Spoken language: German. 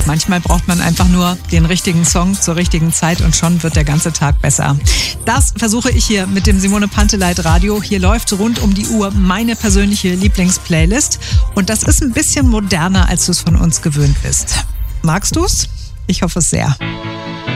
Manchmal braucht man einfach nur den richtigen Song zur richtigen Zeit und schon wird der ganze Tag besser. Das versuche ich hier mit dem Simone Panteleit Radio. Hier läuft rund um die Uhr meine persönliche Lieblingsplaylist und das ist ein bisschen moderner, als du es von uns gewöhnt bist. Magst du's? Ich hoffe es sehr.